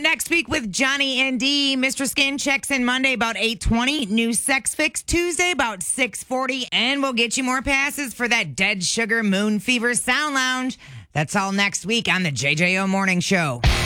next week with Johnny and D. Mr. Skin checks in Monday about 8:20. New Sex Fix Tuesday about 6:40. And we'll get you more passes for that Dead Sugar Moon Fever Sound Lounge. That's all next week on the JJO Morning Show.